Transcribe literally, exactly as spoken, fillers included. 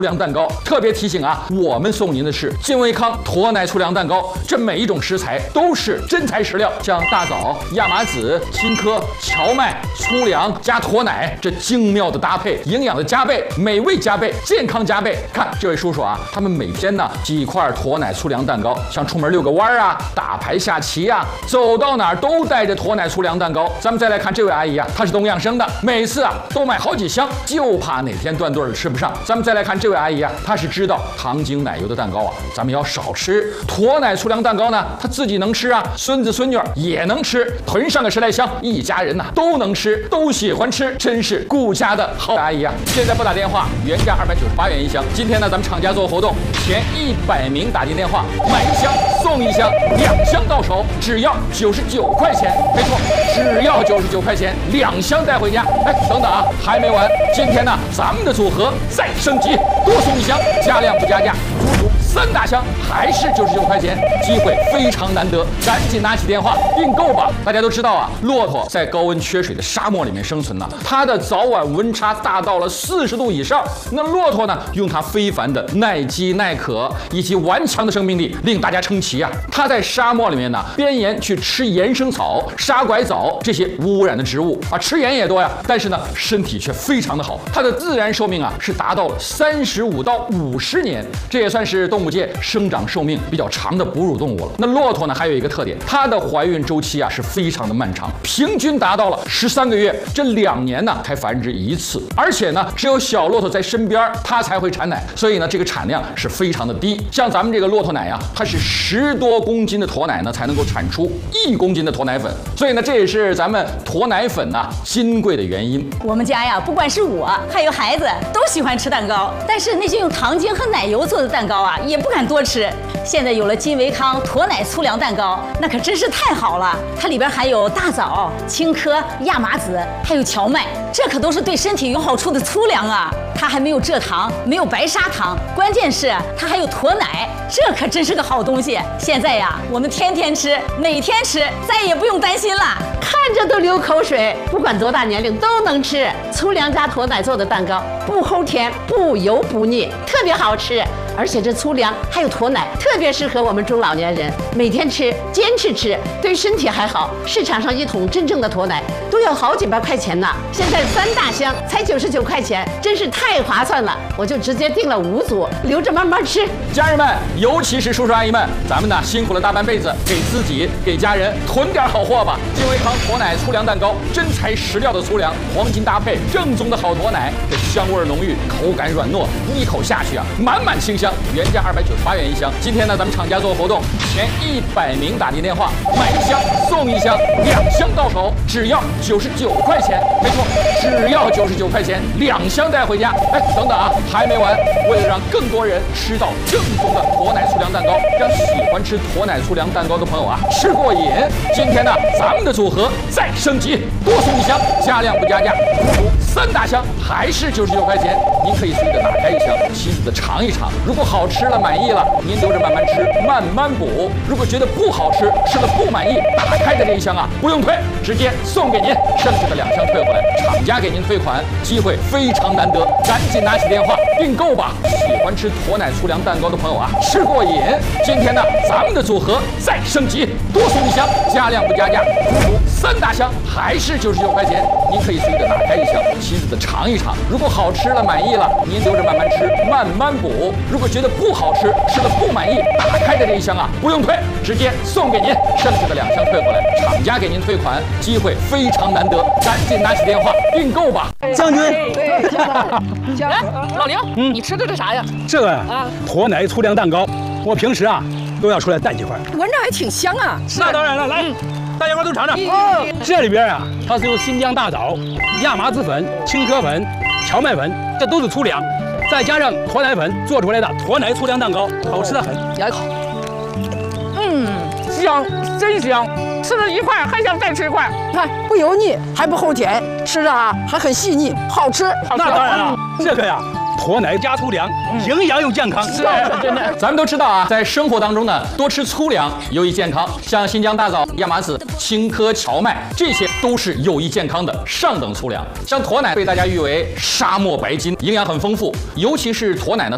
粮蛋糕。特别提醒啊，我们送您的是金维康驼奶粗粮蛋糕，这每一种食材都是真材实料，像大枣、亚麻籽、青稞、荞麦、粗粮加驼奶，这精妙的搭配，营养的加倍，美味加倍，健康加倍。看这位叔叔啊，他们每天呢几块驼奶粗粮蛋糕，像出门遛个弯啊，打牌下棋啊，走到哪儿都带着驼奶粗粮蛋糕。咱们再来看这位阿姨啊，她是东阳生的，每次啊都买好几箱，就怕哪天断顿儿吃不上。咱们再来看这位阿姨啊，她是知道糖精奶油的蛋糕啊，咱们要少吃。驼奶粗粮蛋糕呢，她自己能吃啊，孙子孙女也能吃，囤上个十来箱，一家人呐、啊、都能吃，都喜欢吃，真是顾家的好阿姨啊！现在拨打电话，原价二百九十八元一箱，今天呢咱们厂家做活动，前一百名打进电话买一箱送一箱，两箱到手只要九十九块钱，没错，只要九十九块钱，两箱带回家。哎，等等啊，还没完，今天呢咱们的组合再升级，多送一箱，加量不加价，足足三大箱还是九十九块钱，机会非常难得，赶紧拿起电话订购吧！大家都知道啊，骆驼在高温缺水的沙漠里面生存呢，它的早晚温差大到了四十度以上。那骆驼呢，用它非凡的耐饥耐渴以及顽强的生命力，令大家称奇啊！它在沙漠里面呢，边沿去吃岩生草、沙拐枣这些无污染的植物啊，吃盐也多呀，但是呢，身体却非常的好。它的自然寿命啊，是达到了三十五到五十年，这也算是动物界生长寿命比较长的哺乳动物了。那骆驼呢，还有一个特点，它的怀孕周期啊是非常的漫长，平均达到了十三个月，这两年呢才繁殖一次，而且呢，只有小骆驼在身边，它才会产奶，所以呢，这个产量是非常的低。像咱们这个骆驼奶呀、啊，它是十多公斤的驼奶呢，才能够产出一公斤的驼奶粉，所以呢，这也是咱们驼奶粉呐、啊、金贵的原因。 我们家呀，不管是我还有孩子，都喜欢吃蛋糕，但是那些用糖精和奶油做的蛋糕啊，也不敢多吃。现在有了金维康驼奶粗粮蛋糕，那可真是太好了，它里边含有大枣、青稞、亚麻籽，还有荞麦，这可都是对身体有好处的粗粮啊。它还没有蔗糖，没有白砂糖，关键是它还有驼奶，这可真是个好东西。现在呀，我们天天吃，每天吃，再也不用担心了。 看着都流口水，不管多大年龄都能吃。粗粮加驼奶做的蛋糕，不齁甜，不油不腻，特别好吃。而且这粗粮还有驼奶，特别适合我们中老年人每天吃，坚持吃，对身体还好。市场上一桶真正的驼奶都要好几百块钱呢，现在三大箱才九十九块钱，真是太划算了。我就直接订了五组，留着慢慢吃。 家人们，尤其是叔叔阿姨们，咱们呢辛苦了大半辈子，给自己给家人囤点好货吧。金维康驼奶粗粮蛋糕，真材实料的粗粮，黄金搭配，正宗的好驼奶，这香味浓郁，口感软糯，一口下去啊，满满清香。原价二百九十八元一箱，今天呢咱们厂家做活动，前一百名打进电话买一箱送一箱，两箱到手只要九十九块钱，没错，只要九十九块钱，两箱带回家。哎，等等啊，还没完，为了让更多人吃到正宗的驼奶粗粮蛋糕，让喜欢吃驼奶粗粮蛋糕的朋友啊吃过瘾，今天呢咱们的组合再升级，多送一箱，加量不加价，足足三大箱还是九十九块钱，您可以随着打开一箱，细细的尝一尝，如果好吃了满意了，您留着慢慢吃，慢慢补；如果觉得不好吃，吃了不满意，打开的这一箱啊不用退，直接送给您，剩下的两箱退回来，厂家给您退款，机会非常难得，赶紧拿起电话订购吧！喜欢吃驼奶粗粮蛋糕的朋友啊，吃过瘾，今天呢咱们的组合再升级，多送一箱，加量不加价，足足三大箱还是九十九块钱，您可以随着打开一箱，细细的尝一尝，如果好吃了满意了，您留着慢慢吃，慢慢补；如果觉得不好吃，吃了不满意，打开的这一箱啊不用退，直接送给您，剩下的两箱退回来，厂家给您退款，机会非常难得，赶紧拿起电话订购吧！ 将军， 对，将军，老刘，嗯，你吃的这啥呀？ 这个啊，驼奶粗粮蛋糕，我平时啊都要出来带几块， 闻着还挺香啊。 那当然了，来，大家伙都尝尝。这里边啊，它是用新疆大枣、亚麻籽粉、青稞粉、荞麦粉，这都是粗粮，再加上驼奶粉做出来的驼奶粗粮蛋糕，好吃的很。 咬一口，嗯，香，真香。吃了一块还想再吃一块，看不油腻，还不齁甜，吃着啊还很细腻，好吃。 那当然了，这个呀。驼奶加粗粮，营养又健康。 是，真的。 咱们都知道啊，在生活当中呢，多吃粗粮有益健康，像新疆大枣、亚麻籽、青稞、荞麦，这些都是有益健康的上等粗粮。像驼奶被大家誉为沙漠白金，营养很丰富，尤其是驼奶呢，